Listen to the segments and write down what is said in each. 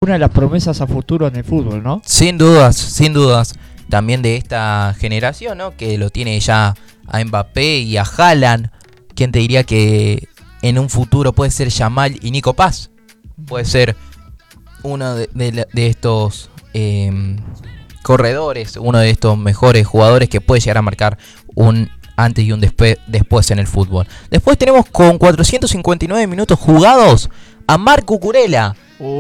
una de las promesas a futuro en el fútbol, ¿no? Sin dudas, sin dudas. También de esta generación, ¿no? Que lo tiene ya a Mbappé y a Haaland. ¿Quién te diría que en un futuro puede ser Yamal y Nico Paz? Puede ser uno de estos corredores, uno de estos mejores jugadores que puede llegar a marcar un antes y un después en el fútbol. Después tenemos con 459 minutos jugados a Marc Cucurella,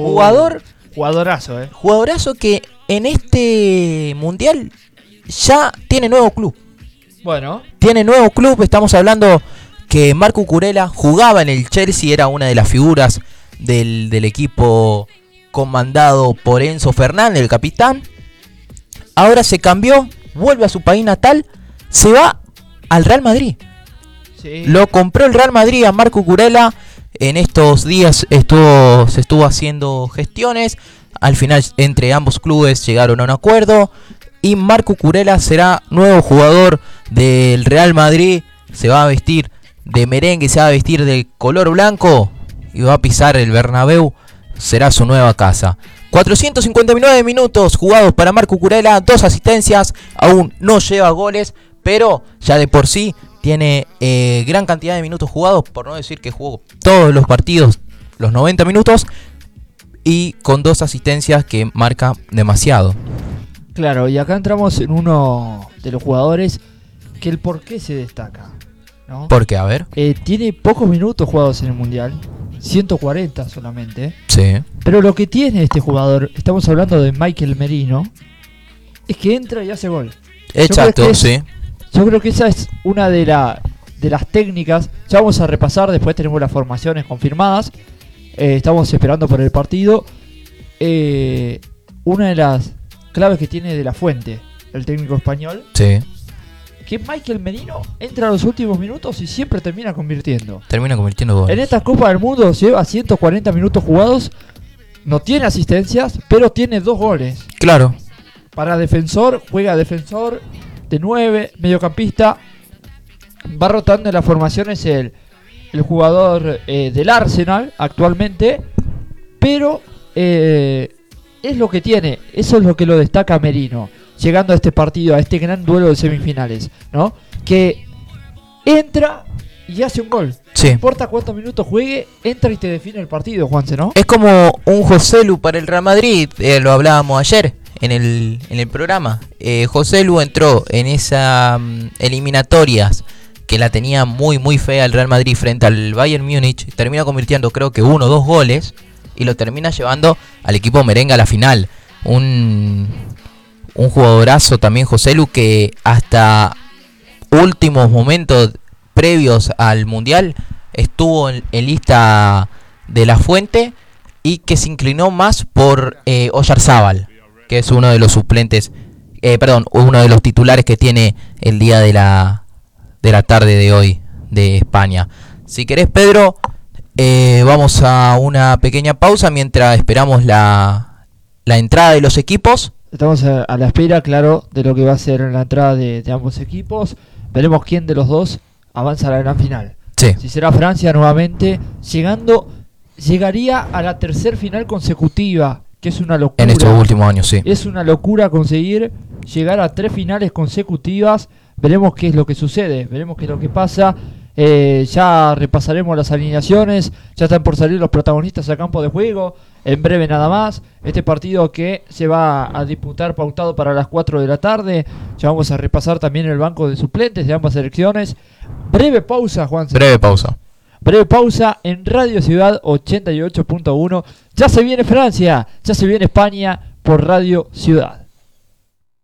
jugadorazo que en este mundial ya tiene nuevo club. Bueno, tiene nuevo club. Estamos hablando que Marc Cucurella jugaba en el Chelsea, era una de las figuras del equipo comandado por Enzo Fernández, el capitán. Ahora se cambió, vuelve a su país natal, se va al Real Madrid. Sí. Lo compró el Real Madrid a Marc Cucurella. En estos días se estuvo haciendo gestiones. Al final entre ambos clubes llegaron a un acuerdo y Marc Cucurella será nuevo jugador del Real Madrid. Se va a vestir de merengue, se va a vestir de color blanco y va a pisar el Bernabéu. Será su nueva casa. 459 minutos jugados para Marc Cucurella, 2 asistencias, aún no lleva goles, pero ya de por sí tiene gran cantidad de minutos jugados, por no decir que jugó todos los partidos, los 90 minutos, y con 2 asistencias que marca demasiado. Claro, y acá entramos en uno de los jugadores que el por qué se destaca, ¿no? Porque, a ver. Tiene pocos minutos jugados en el Mundial, 140 solamente. Sí. Pero lo que tiene este jugador, estamos hablando de Michael Merino, es que entra y hace gol. Exacto, sí. Yo creo que esa es una de las técnicas. Ya vamos a repasar, después tenemos las formaciones confirmadas. Estamos esperando por el partido. Una de las claves que tiene De La Fuente, el técnico español, Sí. que Michael Merino entra a los últimos minutos y siempre termina convirtiendo. Termina convirtiendo goles. En esta Copa del Mundo lleva 140 minutos jugados. No tiene asistencias, pero tiene 2 goles. Claro. Para defensor, juega defensor de 9, mediocampista. Va rotando en las formaciones el jugador del Arsenal actualmente. Pero es lo que tiene, eso es lo que lo destaca Merino, llegando a este partido, a este gran duelo de semifinales, ¿no? Que entra y hace un gol. Sí. No importa cuántos minutos juegue, entra y te define el partido, Juanse, ¿no? Es como un Joselu para el Real Madrid, lo hablábamos ayer en el programa. Joselu entró en esa eliminatorias que la tenía muy muy fea el Real Madrid frente al Bayern Múnich, termina convirtiendo creo que 1 o 2 goles y lo termina llevando al equipo merengue a la final. Un jugadorazo también Joselu, que hasta últimos momentos previos al Mundial estuvo en lista de La Fuente y que se inclinó más por Oyarzábal, que es uno de los suplentes, uno de los titulares que tiene el día de la tarde de hoy de España. Si querés, Pedro, vamos a una pequeña pausa mientras esperamos la entrada de los equipos. Estamos a la espera, claro, de lo que va a ser la entrada de ambos equipos. Veremos quién de los dos avanza a la gran final. Sí. Si será Francia nuevamente, llegaría a la tercer final consecutiva, que es una locura. En estos últimos años, sí. Es una locura conseguir llegar a 3 finales consecutivas. Veremos qué es lo que sucede, veremos qué es lo que pasa. Ya repasaremos las alineaciones, ya están por salir los protagonistas a campo de juego, en breve nada más. Este partido que se va a disputar pautado para las 4 de la tarde, ya vamos a repasar también el banco de suplentes de ambas selecciones. Breve pausa, Juan. Breve pausa En Radio Ciudad 88.1. Ya se viene Francia, ya se viene España por Radio Ciudad.